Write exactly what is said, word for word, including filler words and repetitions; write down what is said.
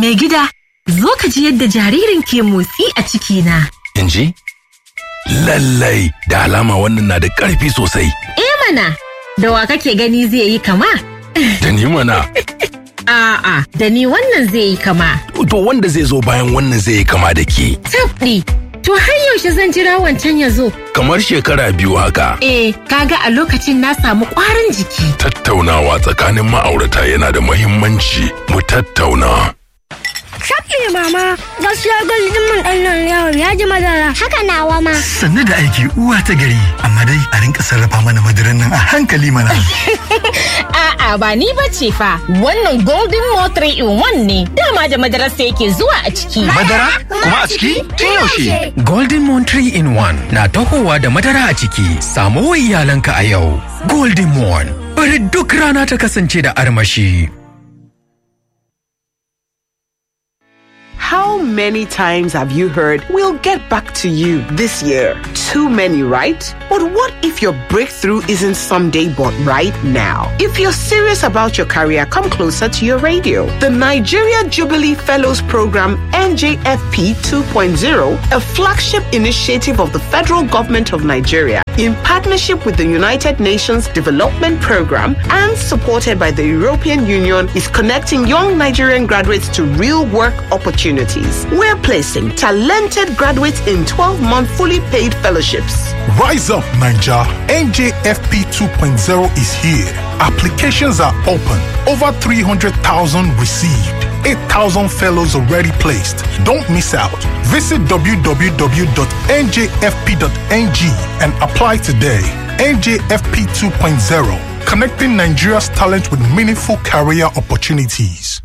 Mai gida, zo ka ji yadda jaririn ke motsi a cikina. In ji? Lallai, da alama wannan na da ƙarfi sosai. Eh mana, da wa kake gani zai yi kama? Da ni mana. A'a, da ni wannan zai yi kama. To wanda zai zo bayan wannan zai yi kama da ke. Tabɗi, to har yaushe zan jira wancan ya zo? Kamar shekara biyu haka. Eh, kaga a lokacin na samu ƙwarin jiki. Tattaunawa tsakanin ma'aurata yana da muhimmanci. Mu tattauna. Shafi mama, gaskiya Golden Moon ɗan nan yawon ya ji madara. Haka nawa ma. Sannu da aiki uwa ta gari, amma dai a rinka sarrafa mana madaran nan a hankali mana. A'a ba ni bace fa, wannan Golden Moon three in one ne, dama da madarar sa yake zuwa a ciki. Madara? Kuma a ciki? Tun yaushe? Golden Moon three in one na tahowa da madara a ciki. Samo wa iyalanka a yau. Golden Moon, bari duk rana ta kasance da armashi. How many times have you heard, we'll get back to you this year? Too many, right? But what if your breakthrough isn't someday but right now? If you're serious about your career, come closer to your radio. The Nigeria Jubilee Fellows Program N J F P two point oh, a flagship initiative of the federal government of Nigeria, in partnership with the United Nations Development Programme and supported by the European Union, is connecting young Nigerian graduates to real work opportunities. We're placing talented graduates in twelve-month fully paid fellowships. Rise up, Nigeria. N J F P two point oh is here. Applications are open. Over three hundred thousand received. eight thousand fellows already placed. Don't miss out. Visit w w w dot n j f p dot n g and apply today. N J F P two point oh, connecting Nigeria's talent with meaningful career opportunities.